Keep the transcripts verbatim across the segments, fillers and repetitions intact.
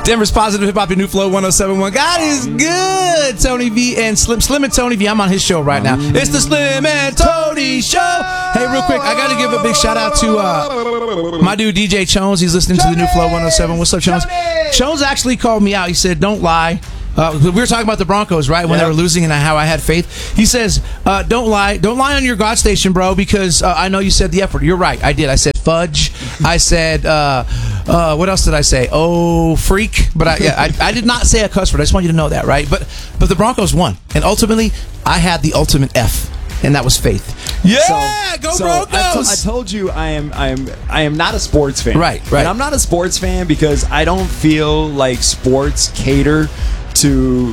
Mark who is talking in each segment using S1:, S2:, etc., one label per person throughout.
S1: Denver's Positive Hip Hop, your new flow one oh seven point one. God is good. Tony V and Slim. Slim and Tony V. I'm on his show right now. It's the Slim and Tony Show. Hey, real quick, I got to give a big shout out to uh, my dude D J Chones. He's listening to the new flow one oh seven. What's up, Chones? Chones actually called me out. He said, "Don't lie." Uh, we were talking about the Broncos, right, when
S2: yep.
S1: they were losing and how I had faith. He says, uh, don't lie. Don't lie on your God station, bro, because uh, I know you said the F word. You're right. I did. I said fudge. I said, uh, uh, what else did I say? Oh, freak. But I, yeah, I, I did not say a cuss word. I just want you to know that, right? But, but the Broncos won. And ultimately, I had the ultimate F, and that was faith. Yeah, so, go
S2: so
S1: Broncos!
S2: I, to, I told you I am I am I am not a sports fan.
S1: Right, right.
S2: And I'm not a sports fan because I don't feel like sports cater to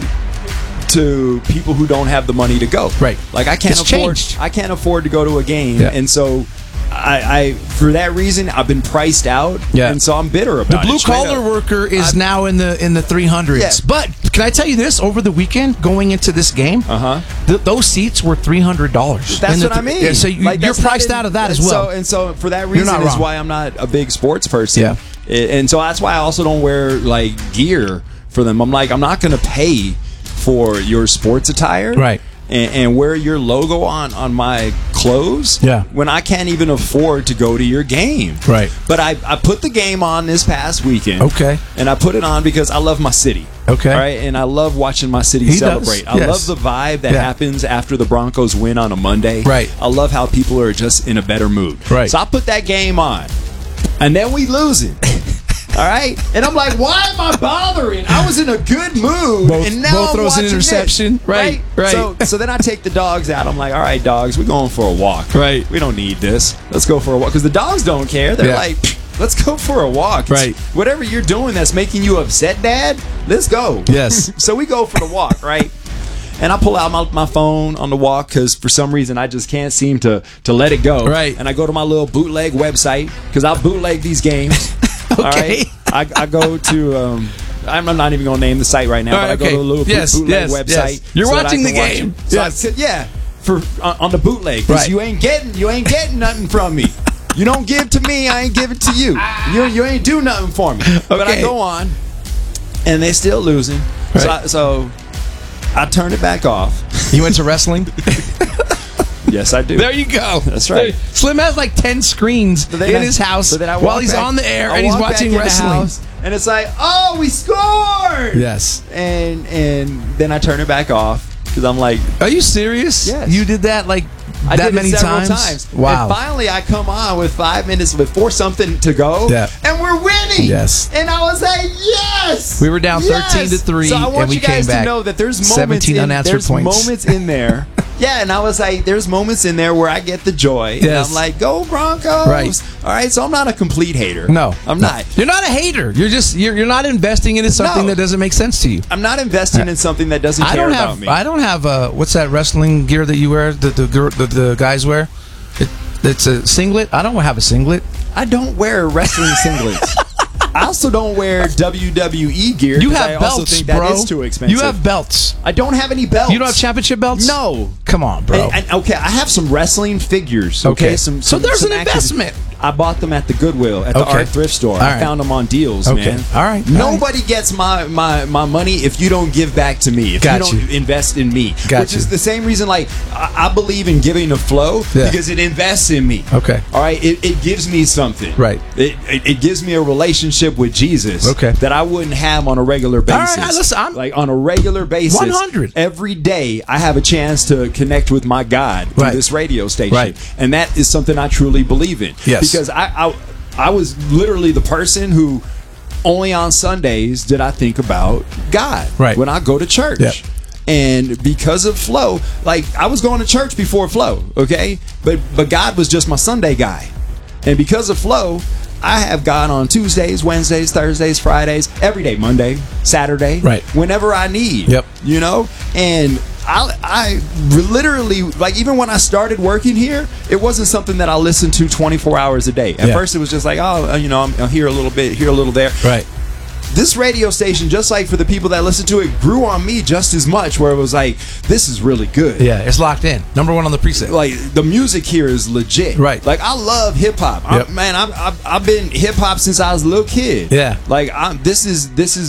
S2: to people who don't have the money to go.
S1: Right.
S2: Like I can't
S1: It's
S2: afford
S1: changed.
S2: I can't afford to go to a game,
S1: Yeah.
S2: and so I, I for that reason I've been priced out.
S1: Yeah.
S2: And so I'm bitter about
S1: The
S2: it.
S1: blue
S2: straight
S1: collar
S2: up.
S1: worker is
S2: I-
S1: now in the in the three hundreds.
S2: Yeah.
S1: But can I tell you this? Over the weekend, going into this game,
S2: Uh-huh.
S1: th- those seats were three hundred dollars.
S2: That's what I mean.
S1: Yeah, so you,
S2: Like,
S1: you're
S2: that's not
S1: priced
S2: in-
S1: out of that
S2: and
S1: as well.
S2: So, and so for that
S1: You're
S2: reason
S1: not
S2: is
S1: wrong.
S2: why I'm not a big sports person.
S1: Yeah.
S2: I- And so that's why I also don't wear like gear for them. I'm like, I'm not going to pay for your sports attire.
S1: Right.
S2: And, and wear your logo on, on my clothes.
S1: Yeah.
S2: When I can't even afford to go to your game.
S1: Right.
S2: But I, I put the game on this past weekend.
S1: Okay.
S2: And I put it on because I love my city.
S1: Okay.
S2: All right. And I love watching my city
S1: He does,
S2: celebrate. I
S1: yes.
S2: love the vibe that
S1: Yeah.
S2: happens after the Broncos win on a Monday.
S1: Right.
S2: I love how people are just in a better mood.
S1: Right.
S2: So I put that game on. And then we losing. All right, and I'm like, why am I bothering? I was in a good mood,
S1: Both-
S2: and now
S1: both
S2: I'm
S1: throws an
S2: watching
S1: interception.
S2: this,
S1: Right, right.
S2: So, so then I take the dogs out. I'm like, all right, dogs, we're going for a walk.
S1: Right.
S2: We don't need this. Let's go for a walk because the dogs don't care. They're
S1: Yeah.
S2: like, let's go for a walk. It's-
S1: Right.
S2: Whatever you're doing that's making you upset, Dad, let's go.
S1: Yes.
S2: So we go for the walk, right? And I pull out my, my phone on the walk because for some reason I just can't seem to to let it go.
S1: Right.
S2: And I go to my little bootleg website because I bootleg these games. All
S1: Okay.
S2: right. I, I go to. Um, I'm I'm not even going to name the site right now,
S1: All
S2: but
S1: right,
S2: I go
S1: okay.
S2: to a little
S1: Yes,
S2: bootleg
S1: yes,
S2: website.
S1: yes. You're
S2: so that I
S1: watching
S2: can
S1: the
S2: watch
S1: game.
S2: it. So I
S1: Yes.
S2: said, yeah, for on, on the bootleg because
S1: Right.
S2: you ain't getting you ain't getting nothing from me. You don't give to me, I ain't giving to you. You you ain't do nothing for me. But I
S1: Okay.
S2: go on, and they still losing. So,
S1: Right.
S2: I, so I turned it back off.
S1: You went to wrestling?
S2: Yes, I do.
S1: There you go.
S2: That's right.
S1: Slim has like ten screens
S2: So then
S1: in
S2: I-
S1: his house
S2: so then I
S1: while
S2: walk
S1: he's
S2: back-
S1: on the air
S2: I
S1: and he's
S2: walk back
S1: watching
S2: in the
S1: wrestling.
S2: house, and it's like, oh, we scored.
S1: Yes.
S2: And and then I turn it back off because I'm like,
S1: Are you serious?
S2: Yes.
S1: You did that like
S2: I
S1: that
S2: did
S1: many
S2: it several
S1: times?
S2: times.
S1: Wow.
S2: And finally, I come on with five minutes before something to go,
S1: Yeah.
S2: and we're winning.
S1: Yes.
S2: And I was like, yes.
S1: We were down
S2: yes!
S1: thirteen to three,
S2: So I want
S1: and we
S2: you guys
S1: came back.
S2: to know that there's moments
S1: seventeen
S2: in,
S1: unanswered
S2: there's
S1: points.
S2: moments in there. Yeah, and I was like, there's moments in there where I get the joy. And
S1: Yes.
S2: I'm like, go Broncos.
S1: Right.
S2: All right, so I'm not a complete hater.
S1: No,
S2: I'm
S1: no.
S2: not.
S1: You're not a hater. You're just you're, you're not investing into something
S2: No.
S1: that doesn't make sense to you.
S2: I'm not investing in something that doesn't
S1: I
S2: care
S1: don't
S2: about
S1: have
S2: me.
S1: I don't have uh what's that wrestling gear that you wear? The the gir- the, the guys wear. It, it's a singlet. I don't have a singlet.
S2: I don't wear wrestling singlets. I also don't wear W W E gear.
S1: You
S2: 'cause
S1: have
S2: I
S1: belts,
S2: also think
S1: bro.
S2: that is too expensive.
S1: You have belts.
S2: I don't have any belts.
S1: You don't have championship belts?
S2: No.
S1: Come on, bro.
S2: And- and- okay, I have some wrestling figures. Okay,
S1: Okay.
S2: some,
S1: So
S2: some
S1: there's
S2: some
S1: an
S2: action-
S1: investment.
S2: I bought them at the Goodwill at the
S1: Okay.
S2: art thrift store.
S1: All
S2: I
S1: right.
S2: found them on deals,
S1: Okay.
S2: man.
S1: All right. All
S2: Nobody gets my, my my money if you don't give back to me. If
S1: Got
S2: you don't
S1: you.
S2: invest in me,
S1: Got
S2: which
S1: you.
S2: is the same reason. Like I, I believe in giving a flow
S1: Yeah.
S2: because it invests in me.
S1: Okay.
S2: All right. It, it gives me something.
S1: Right.
S2: It, it it gives me a relationship with Jesus.
S1: Okay.
S2: That I wouldn't have on a regular
S1: All
S2: basis.
S1: right, listen, I'm-
S2: like on a regular basis.
S1: one hundred.
S2: Every day I have a chance to connect with my God through
S1: Right.
S2: this radio station.
S1: Right.
S2: And that is something I truly believe in.
S1: Yes.
S2: Because I, I I was literally the person who only on Sundays did I think about God.
S1: Right.
S2: When I go to church.
S1: Yep.
S2: And because of Flow, like I was going to church before Flow, okay? But but God was just my Sunday guy. And because of Flow, I have God on Tuesdays, Wednesdays, Thursdays, Fridays, every day, Monday, Saturday,
S1: Right.
S2: whenever I need.
S1: Yep.
S2: You know? And I, I literally, like, even when I started working here, it wasn't something that I listened to twenty-four hours a day. At
S1: Yeah.
S2: first, it was just like, oh, you know, I'm, I'm here a little bit, here a little there.
S1: Right.
S2: This radio station, just like for the people that listen to it, grew on me just as much, where it was like, this is really good.
S1: Yeah, it's locked in. Number one on the preset.
S2: Like, the music here is legit.
S1: Right.
S2: Like, I love hip-hop. I'm-
S1: Yep.
S2: Man, I've, I've, I've been hip-hop since I was a little kid.
S1: Yeah.
S2: Like, I'm, this is this is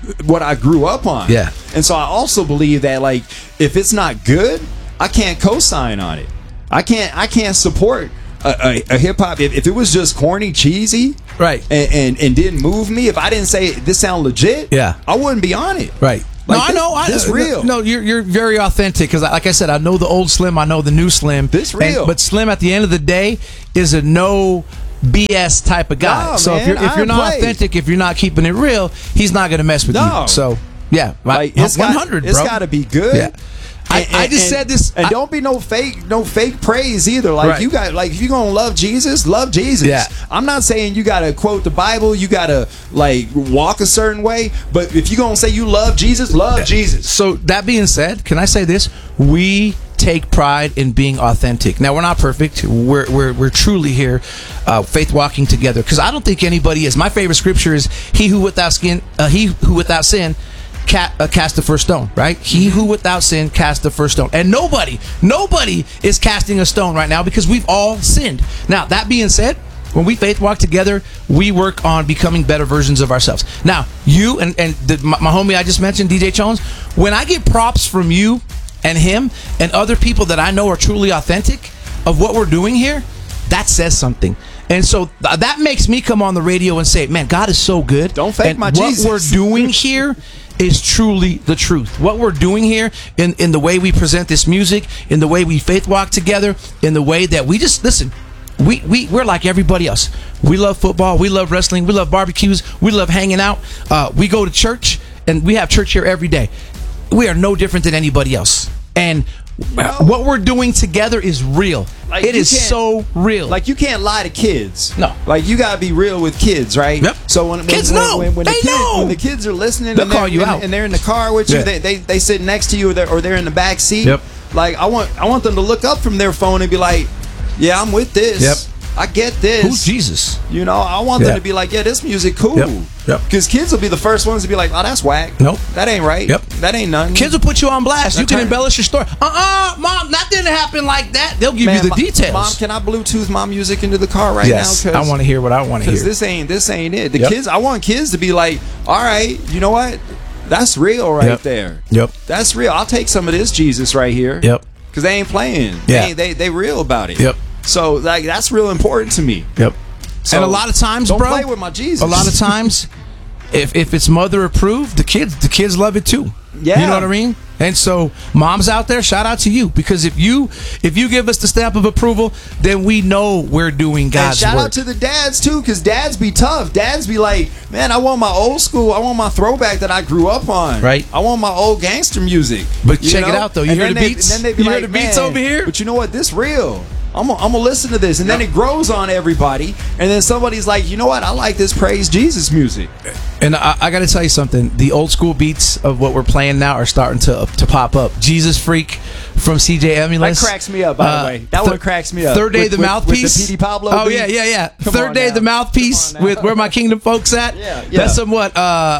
S2: what I grew up on.
S1: Yeah.
S2: And so I also believe that, like, if it's not good, I can't co-sign on it. I can't I can't support a, a, a hip hop if, if it was just corny, cheesy,
S1: Right.
S2: and, and and didn't move me. If I didn't say this sound legit,
S1: Yeah.
S2: I wouldn't be on it.
S1: Right.
S2: Like,
S1: no, I know. I,
S2: this real.
S1: No, you're you're very authentic because, like I said, I know the old Slim, I know the new Slim.
S2: This real.
S1: And, but Slim, at the end of the day, is a no B S type of guy.
S2: No,
S1: so if
S2: man,
S1: you're if
S2: I
S1: you're not
S2: play.
S1: authentic, if you're not keeping it real, he's not going to mess with
S2: No.
S1: you. So yeah,
S2: Like,
S1: one
S2: it's got-
S1: hundred,
S2: It's
S1: bro.
S2: got to be good.
S1: Yeah. I- I just said this-
S2: and
S1: I-
S2: don't be no fake, no fake praise either. Like
S1: Right.
S2: you got, like if you gonna love Jesus, love Jesus.
S1: Yeah.
S2: I'm not saying you gotta quote the Bible, you gotta like walk a certain way, but if you gonna say you love Jesus, love Jesus.
S1: So that being said, can I say this? We take pride in being authentic. Now we're not perfect. We're we're, we're truly here, uh, faith walking together. Because I don't think anybody is. My favorite scripture is He who without skin, uh, He who without sin. Ca- uh, cast the first stone, right? He who without sin cast the first stone. And nobody, nobody is casting a stone right now because we've all sinned. Now, that being said, when we faith walk together, we work on becoming better versions of ourselves. Now, you and, and the, my, my homie I just mentioned, D J Jones, when I get props from you and him and other people that I know are truly authentic of what we're doing here, that says something. And so th- that makes me come on the radio and say, man, God is so good.
S2: Don't fake
S1: and
S2: my
S1: what
S2: Jesus.
S1: we're doing here is truly the truth. What we're doing here in, in the way we present this music, in the way we faith walk together, in the way that we just, listen, we, we, we're like everybody else. We love football. We love wrestling. We love barbecues. We love hanging out. Uh, we go to church, and we have church here every day. We are no different than anybody else. And
S2: Well,
S1: what we're doing together is real.
S2: Like,
S1: it
S2: you
S1: is
S2: can't-
S1: so real.
S2: Like you can't lie to kids.
S1: No.
S2: Like you gotta be real with kids, right?
S1: Yep.
S2: So when, when
S1: Kids
S2: when,
S1: know.
S2: when, when
S1: They
S2: the kids,
S1: know.
S2: when the kids are listening,
S1: They'll
S2: and they're,
S1: call you
S2: and,
S1: out.
S2: and they're in the car with you,
S1: Yeah.
S2: they, they they sit next to you, or they're, or they're in the back seat.
S1: Yep.
S2: Like I want I want them to look up from their phone and be like, yeah, I'm with this.
S1: Yep.
S2: I get this.
S1: Who's Jesus?
S2: You know, I want
S1: Yeah.
S2: them to be like, yeah, this music cool.
S1: Yep. Yep.
S2: Because kids will be the first ones to be like, oh, that's whack.
S1: Nope.
S2: That ain't right.
S1: Yep.
S2: That ain't nothing.
S1: Kids will put you on blast. You
S2: That's
S1: can
S2: right.
S1: embellish your story. Uh-uh, Mom, that didn't happen like that. They'll give
S2: Man,
S1: you the
S2: mo-
S1: details.
S2: Mom, can I Bluetooth my music into the car right
S1: yes,
S2: now?
S1: I want to hear what I want to hear.
S2: Because this ain't this ain't it. The
S1: Yep.
S2: kids, I want kids to be like, all right, you know what? That's real right
S1: Yep.
S2: there.
S1: Yep.
S2: That's real. I'll take some of this Jesus right here.
S1: Yep.
S2: Because they ain't playing.
S1: Yeah.
S2: They, ain't, they they real about it.
S1: Yep.
S2: So like that's real important to me.
S1: Yep.
S2: So
S1: and a lot of times,
S2: don't
S1: bro,
S2: play with my Jesus.
S1: a lot of times, if if it's mother approved, the kids the kids love it too.
S2: Yeah.
S1: You know what I mean? And so, moms out there, shout out to you, because if you if you give us the stamp of approval, then we know we're doing
S2: And
S1: God's
S2: shout
S1: work.
S2: out to the dads too, because dads be tough. Dads be like, man, I want my old school. I want my throwback that I grew up on.
S1: Right.
S2: I want my old gangster music.
S1: But
S2: You
S1: check it
S2: know?
S1: out, though. You
S2: And
S1: hear
S2: then
S1: the
S2: they-
S1: beats?
S2: And then they be
S1: You hear
S2: like,
S1: the beats
S2: "Man,
S1: over here?"
S2: But you know what? This real. I'm gonna I'm gonna listen to this, and then it grows on everybody. And then somebody's like, you know what? I like this praise Jesus music.
S1: And I, I got to tell you something. The old school beats of what we're playing now are starting to to pop up. Jesus Freak from C J Emulous.
S2: That cracks me up, by the way. That one cracks me up.
S1: Third Day
S2: With-
S1: the
S2: with-
S1: Mouthpiece.
S2: with the P D Pablo
S1: Oh
S2: beat.
S1: yeah, yeah, yeah.
S2: Come
S1: Third
S2: on
S1: Day
S2: now.
S1: the Mouthpiece
S2: Come on now.
S1: with Where My Kingdom Folks at.
S2: Yeah, yeah.
S1: That's somewhat. Uh,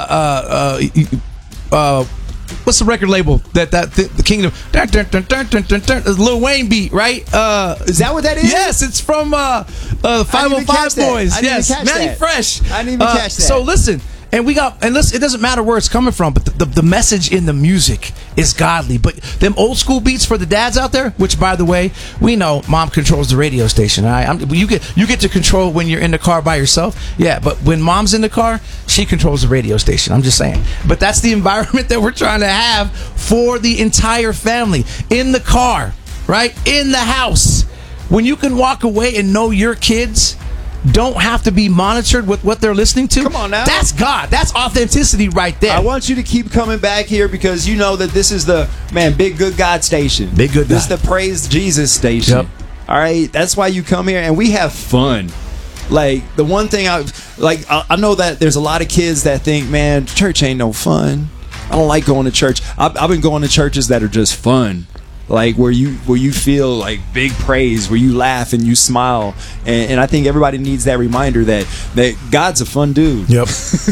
S1: uh, uh, uh, what's the record label that that the, the Kingdom? Dun, dun, dun, dun, dun, dun, dun, the Lil Wayne beat, right? Uh,
S2: Is that what that is?
S1: Yes, it's from uh, uh, five oh
S2: even
S1: five
S2: catch that.
S1: Boys.
S2: I didn't
S1: Yes,
S2: even catch
S1: Manny
S2: that.
S1: Fresh.
S2: I didn't even
S1: Uh,
S2: catch that.
S1: So listen, and we got, and listen, it doesn't matter where it's coming from, but the, the, the message in the music is godly. But them old school beats for the dads out there, which by the way, we know mom controls the radio station. All right, I'm, you get you get to control when you're in the car by yourself. Yeah, but when mom's in the car, she controls the radio station. I'm just saying. But that's the environment that we're trying to have for the entire family in the car, right? In the house, when you can walk away and know your kids don't have to be monitored with what they're listening to.
S2: Come on now.
S1: That's God. That's authenticity right there.
S2: I want you to keep coming back here because you know that this is the man Big Good God station.
S1: Big Good
S2: This
S1: God.
S2: is the Praise Jesus station.
S1: Yep.
S2: All right, that's why you come here and we have fun. Like the one thing I like, I, I know that there's a lot of kids that think, man, church ain't no fun. I don't like going to church. I've, I've been going to churches that are just fun. Like where you where you feel like big praise, where you laugh and you smile, and, and I think everybody needs that reminder that that God's a fun dude.
S1: Yep.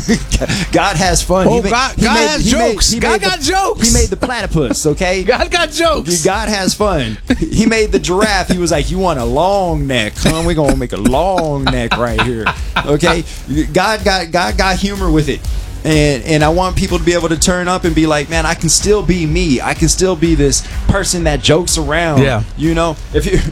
S2: God has fun.
S1: Oh, God- God has jokes. God
S2: the-
S1: got jokes.
S2: He made the platypus. Okay.
S1: God got jokes.
S2: God has fun. He made the giraffe. He was like, "You want a long neck? Huh? We're gonna make a long neck right here." Okay. God got God got humor with it. And and I want people to be able to turn up and be like, man, I can still be me. I can still be this person that jokes around.
S1: Yeah.
S2: You know, if you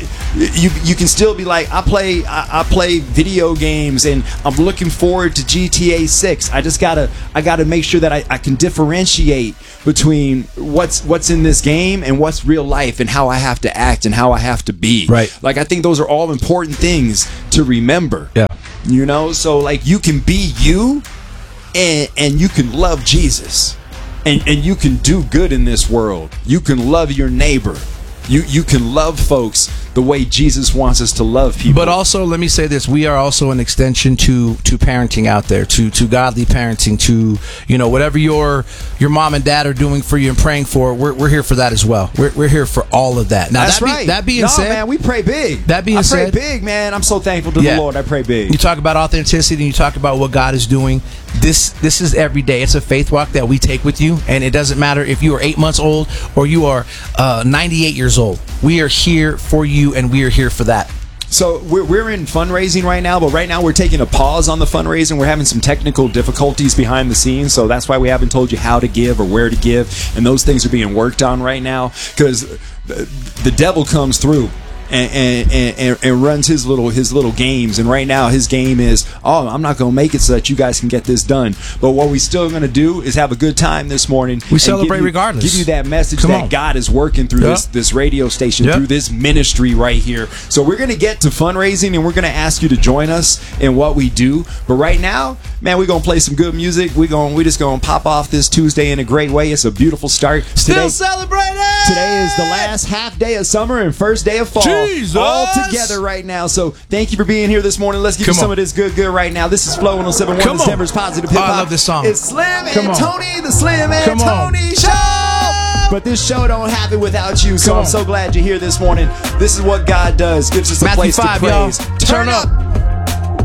S2: you you can still be like, I play I, I play video games and I'm looking forward to G T A six. I just gotta I gotta make sure that I, I can differentiate between what's what's in this game and what's real life and how I have to act and how I have to be.
S1: Right.
S2: Like, I think those are all important things to remember.
S1: Yeah.
S2: You know, so like you can be you. And, and you can love Jesus, and, and you can do good in this world. You can love your neighbor. You you can love folks the way Jesus wants us to love people.
S1: But also, let me say this: we are also an extension to to parenting out there, to to godly parenting, to, you know, whatever your your mom and dad are doing for you and praying for. We're we're here for that as well. We're we're here for all of that. Now,
S2: That's
S1: that be,
S2: right.
S1: That being
S2: no,
S1: said,
S2: man, we pray big.
S1: That being
S2: I pray
S1: said,
S2: big, man. I'm so thankful to
S1: yeah.
S2: the Lord. I pray big.
S1: You talk about authenticity, and you talk about what God is doing. This this is every day. It's a faith walk that we take with you, and it doesn't matter if you are eight months old or you are uh, ninety-eight years old. We are here for you, and we are here for that.
S2: So we're, we're in fundraising right now, but right now we're taking a pause on the fundraising. We're having some technical difficulties behind the scenes, so that's why we haven't told you how to give or where to give, and those things are being worked on right now, because the, the devil comes through and, and, and, and runs his little his little games. And right now his game is, oh, I'm not going to make it so that you guys can get this done. But what we still going to do is have a good time this morning.
S1: We celebrate
S2: give you,
S1: regardless.
S2: Give you that message
S1: Come
S2: that
S1: on.
S2: God is working through
S1: Yep.
S2: this, this radio station,
S1: Yep.
S2: through this ministry right here. So we're going to get to fundraising, and we're going to ask you to join us in what we do. But right now, man, we're going to play some good music. We're going, we're just going to pop off this Tuesday in a great way. It's a beautiful start.
S1: Still
S2: Today,
S1: celebrating.
S2: Today is the last half day of summer and first day of fall.
S1: Jesus.
S2: All together right now. So thank you for being here this morning. Let's give
S1: Come
S2: you some
S1: on.
S2: of this good, good right now. This is Flow one oh seven point one,
S1: Come
S2: the
S1: on.
S2: Denver's Positive
S1: Oh,
S2: Hip
S1: I
S2: Hop.
S1: love this song.
S2: It's Slim
S1: Come
S2: and
S1: on.
S2: Tony, the Slim and
S1: Come on.
S2: Tony Show. But this show don't happen without you. So
S1: Come
S2: I'm
S1: on.
S2: so glad you're here this morning. This is what God does. Gives us a
S1: Matthew
S2: place
S1: five,
S2: to
S1: y'all.
S2: praise.
S1: Turn up.